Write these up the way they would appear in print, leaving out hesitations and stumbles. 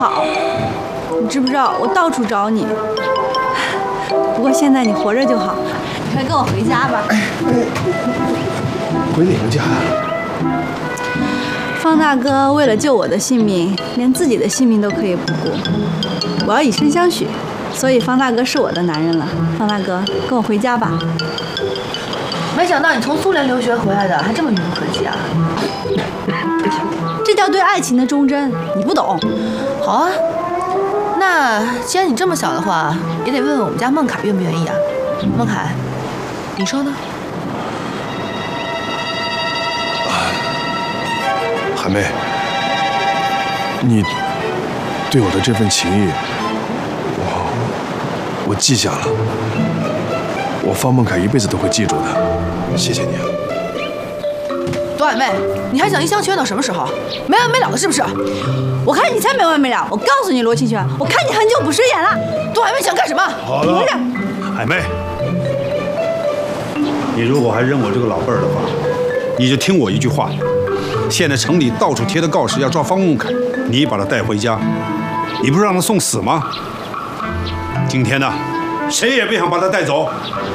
好，你知不知道我到处找你？不过现在你活着就好，你快跟我回家吧。 回哪个家呀？ 方大哥为了救我的性命，连自己的性命都可以不顾。我要以身相许，所以方大哥是我的男人了。方大哥，跟我回家吧。 没想到你从苏联留学回来的，还这么名不可及啊！ 这叫对爱情的忠贞，你不懂。 好啊，那既然你这么想的话，也得问问我们家孟凯愿不愿意啊？孟凯，你说呢？ 海妹，你对我的这份情谊，我记下了，我方孟凯一辈子都会记住的，谢谢你啊。 朵海妹，你还想一厢情愿到什么时候？没完没了的是不是？ 我看你才没完没了！我告诉你，罗清泉，我看你很久不顺眼了。 朵海妹想干什么？ 好了，海妹，你如果还认我这个老辈儿的话，你就听我一句话。现在城里到处贴的告示要抓方孟凯，你把他带回家，你不是让他送死吗？今天呢，谁也别想把他带走。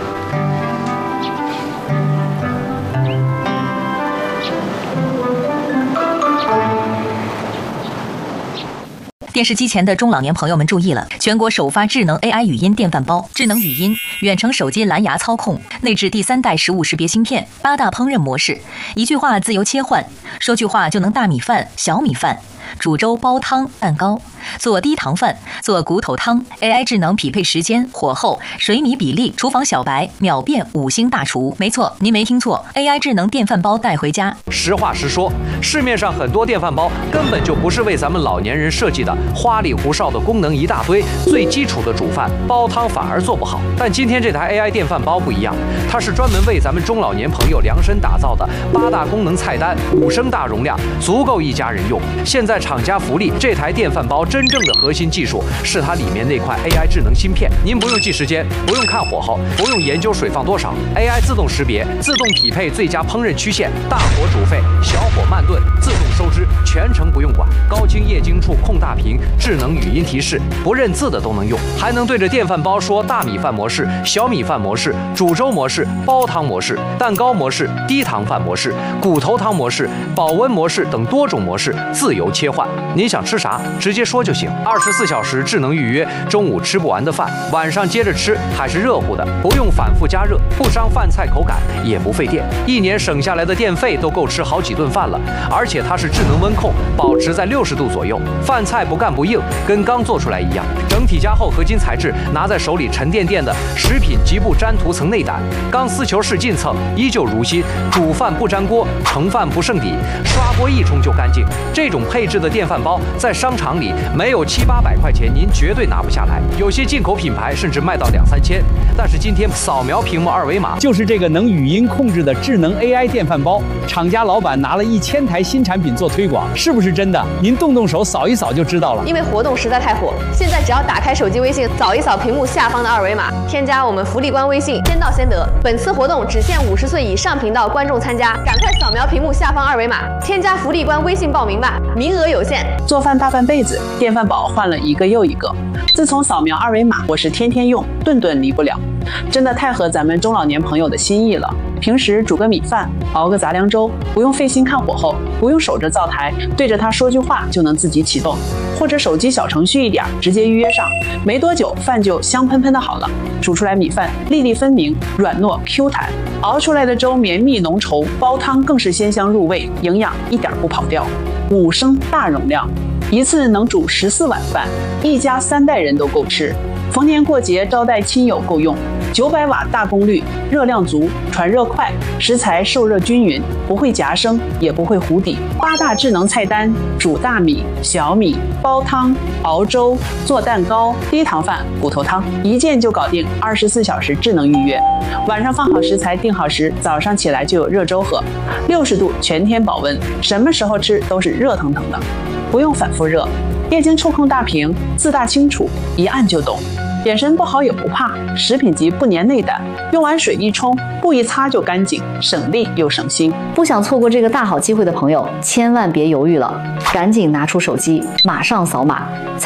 电视机前的中老年朋友们注意了，全国首发智能 AI 语音电饭煲，智能语音、远程手机蓝牙操控，内置第3代食物识别芯片，8大烹饪模式，一句话自由切换，说句话就能大米饭、小米饭。煮粥、煲汤、蛋糕，做低糖饭，做骨头汤 ，AI 智能匹配时间、火候、水米比例，厨房小白秒变5星大厨。没错，您没听错 ，AI 智能电饭煲带回家。 实话实说，市面上很多电饭煲根本就不是为咱们老年人设计的，花里胡哨的功能一大堆，最基础的煮饭、煲汤反而做不好。但今天这台 AI 电饭煲不一样，它是专门为咱们中老年朋友量身打造的，8大功能菜单，5升大容量，足够一家人用。现在厂家福利，这台电饭煲真正的核心技术是它里面那块 AI 智能芯片。您不用记时间，不用看火候，不用研究水放多少 ，AI 自动识别，自动匹配最佳烹饪曲线，大火煮沸，小火慢炖，自动收汁，全程不用管。高清液晶触控大屏，智能语音提示，不认字的都能用，还能对着电饭煲说大米饭模式、小米饭模式、煮粥模式、煲汤模式、蛋糕模式、低糖饭模式、骨头汤模式、保温模式等多种模式自由切换。您想吃啥，直接说就行。24小时智能预约，中午吃不完的饭，晚上接着吃还是热乎的，不用反复加热，不伤饭菜口感，也不费电。1年省下来的电费都够吃好几顿饭了。而且它是智能温控，保持在60度左右，饭菜不干不硬，跟刚做出来一样。整体加厚合金材质，拿在手里沉甸甸的，食品极不粘涂层内胆，钢丝球式进蹭，依旧如新。煮饭不粘锅，盛饭不剩底，刷锅一冲就干净。这种配置的电饭煲在商场里没有700-800块钱，您绝对拿不下来。有些进口品牌甚至卖到2-3千。但是今天扫描屏幕2维码， 就是这个能语音控制的智能 AI 电饭煲，厂家老板拿了1000台新产品做推广，是不是真的？您动手扫一扫就知道了。 因为活动实在太火，现在只要打开手机微信，扫一扫屏幕下方的2维码，添加我们福利官微信，先到先得。本次活动只限50岁以上频道观众参加，赶快扫描屏幕下方2维码，添加福利官微信报名吧，名额有限。 做饭大半辈子，电饭煲换了一个又一个。自从扫描2维码，我是天天用，顿顿离不了。真的太合咱们中老年朋友的心意了。平时煮个米饭，熬个杂粮粥，不用费心看火候，不用守着灶台，对着它说句话就能自己启动，或者手机小程序一点，直接预约上，没多久饭就香喷喷的好了。煮出来米饭粒粒分明，软糯 Q 弹，熬出来的粥绵密浓稠，煲汤更是鲜香入味，营养一点不跑掉。5升大容量，一次能煮14碗饭，一家3代人都够吃。逢年过节招待亲友够用。900瓦大功率，热量足，传热快，食材受热均匀，不会夹生，也不会糊底。8大智能菜单：煮大米、小米、煲汤、熬粥、做蛋糕、低糖饭、骨头汤，一键就搞定，24小时智能预约。晚上放好食材，定好时，早上起来就有热粥喝，60度全天保温，什么时候吃都是热腾腾的，不用反复热。液晶触控大屏，字大清楚，一按就懂。 脸神不好也不怕，食品级不粘内胆，用完水一冲，布一擦就干净，省力又省心。 不想错过这个大好机会的朋友，千万别犹豫了，赶紧拿出手机，马上扫码。